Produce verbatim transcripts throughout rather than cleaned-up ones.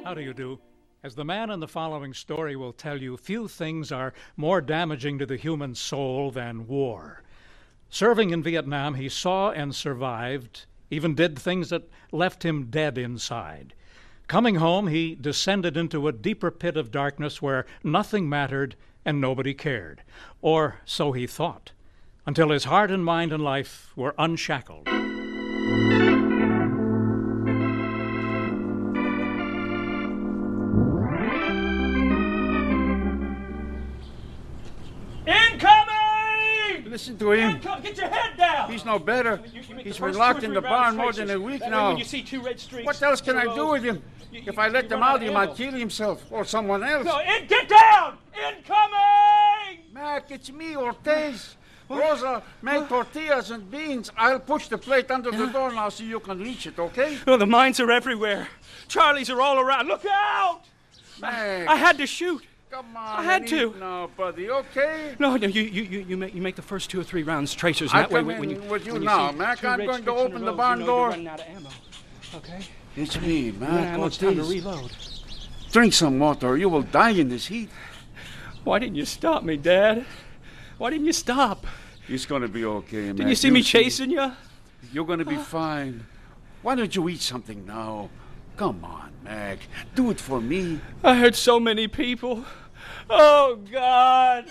How do you do? As the man in the following story will tell you, few things are more damaging to the human soul than war. Serving in Vietnam, he saw and survived, even did things that left him dead inside. Coming home, he descended into a deeper pit of darkness where nothing mattered and nobody cared. Or so he thought, until his heart and mind and life were unshackled. Incoming! Listen to him. Incom- Get your head down! He's no better. You- you make He's the been first locked two or in the three barn rounds more than a traces. week That way now. When you see two red streaks, What else can two I rows, do with him? you- If you- I let you him run out, of he might ammo. kill himself or someone else. No, in, get down! Incoming! Mac, it's me, Ortiz. Rosa, make tortillas and beans. I'll push the plate under the door now so you can reach it, okay? Oh, the mines are everywhere. Charlies are all around. Look out! Mac, I had to shoot. come on. I had to. No, buddy, okay? No, no, you, you, you, you make you make the first two or three rounds tracers. I'll And that way, come when, when in you with you when now, see Mac. two I'm red going to streaks in a open the row, barn you know door. You're running out of ammo. Okay. It's me, When Mac. ammo, it's time to Ortiz. reload. Drink some water or you will die in this heat. Why didn't you stop me, Dad? Why didn't you stop? It's going to be okay, Mac. Didn't you see me chasing you? You're going to be fine. Why don't you eat something now? Come on, Mac. Do it for me. I hurt so many people. Oh, God.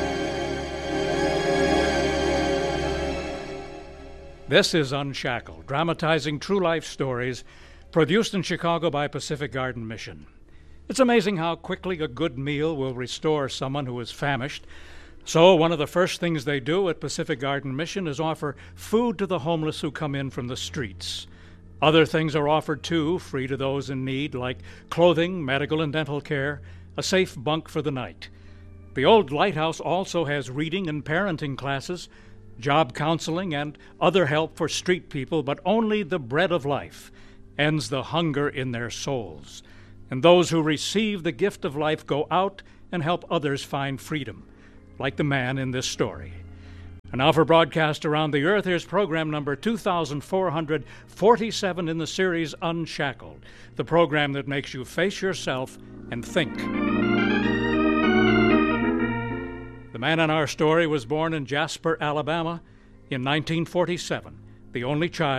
This is Unshackled, dramatizing true-life stories, produced in Chicago by Pacific Garden Mission. It's amazing how quickly a good meal will restore someone who is famished. So one of the first things they do at Pacific Garden Mission is offer food to the homeless who come in from the streets. Other things are offered too, free to those in need, like clothing, medical and dental care, a safe bunk for the night. The old lighthouse also has reading and parenting classes, job counseling, and other help for street people, but only the bread of life ends the hunger in their souls. And those who receive the gift of life go out and help others find freedom, like the man in this story. And now for broadcast around the earth, here's program number two thousand four hundred forty-seven in the series Unshackled, the program that makes you face yourself and think. The man in our story was born in Jasper, Alabama in nineteen forty-seven, the only child